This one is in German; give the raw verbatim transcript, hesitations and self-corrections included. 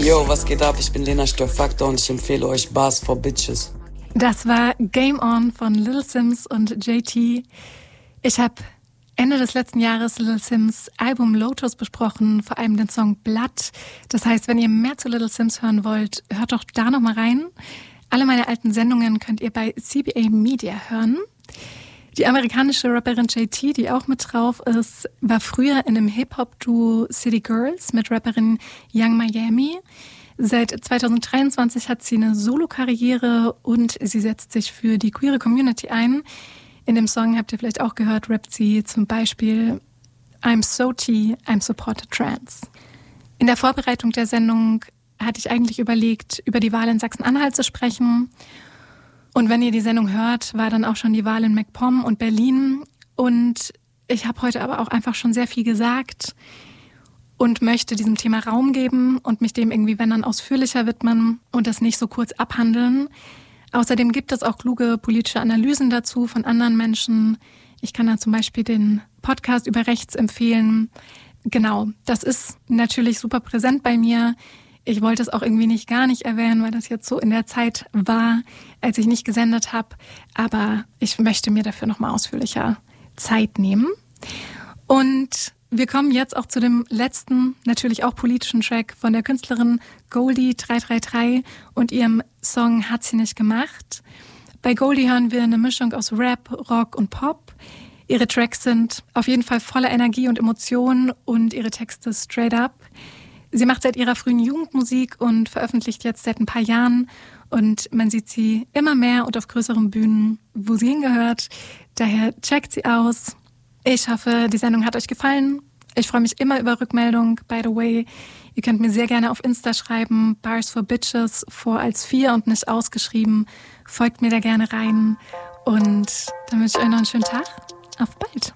Yo, was geht ab? Ich bin Lena Störfaktor und ich empfehle euch Bars for Bitches. Das war Game On von Little Simz und J T. Ich habe Ende des letzten Jahres Little Simz Album Lotus besprochen, vor allem den Song Blood. Das heißt, wenn ihr mehr zu Little Simz hören wollt, hört doch da noch mal rein. Alle meine alten Sendungen könnt ihr bei C B A Media hören. Die amerikanische Rapperin J T, die auch mit drauf ist, war früher in einem Hip-Hop-Duo City Girls mit Rapperin Young Miami. Seit zwanzig dreiundzwanzig hat sie eine Solo-Karriere und sie setzt sich für die queere Community ein. In dem Song, habt ihr vielleicht auch gehört, rappt sie zum Beispiel I'm so T, I'm supported trans. In der Vorbereitung der Sendung hatte ich eigentlich überlegt, über die Wahl in Sachsen-Anhalt zu sprechen. Und wenn ihr die Sendung hört, war dann auch schon die Wahl in MacPom und Berlin. Und ich habe heute aber auch einfach schon sehr viel gesagt und möchte diesem Thema Raum geben und mich dem irgendwie, wenn dann, ausführlicher widmen und das nicht so kurz abhandeln. Außerdem gibt es auch kluge politische Analysen dazu von anderen Menschen. Ich kann da zum Beispiel den Podcast über Rechts empfehlen. Genau, das ist natürlich super präsent bei mir. Ich wollte es auch irgendwie nicht gar nicht erwähnen, weil das jetzt so in der Zeit war, als ich nicht gesendet habe. Aber ich möchte mir dafür nochmal ausführlicher Zeit nehmen. Und wir kommen jetzt auch zu dem letzten, natürlich auch politischen Track von der Künstlerin Goldie drei drei drei und ihrem Song Hat sie nicht gemacht. Bei Goldie hören wir eine Mischung aus Rap, Rock und Pop. Ihre Tracks sind auf jeden Fall voller Energie und Emotionen und ihre Texte straight up. Sie macht seit ihrer frühen Jugend Musik und veröffentlicht jetzt seit ein paar Jahren. Und man sieht sie immer mehr und auf größeren Bühnen, wo sie hingehört. Daher checkt sie aus. Ich hoffe, die Sendung hat euch gefallen. Ich freue mich immer über Rückmeldung. By the way, ihr könnt mir sehr gerne auf Insta schreiben. Bars for Bitches, vor als vier und nicht ausgeschrieben. Folgt mir da gerne rein. Und dann wünsche ich euch noch einen schönen Tag. Auf bald.